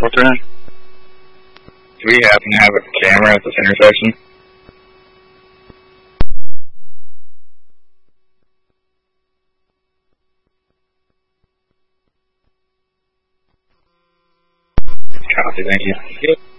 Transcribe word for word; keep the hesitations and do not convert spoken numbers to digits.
four turn. Do we happen to have a camera at this intersection? Copy, thank you.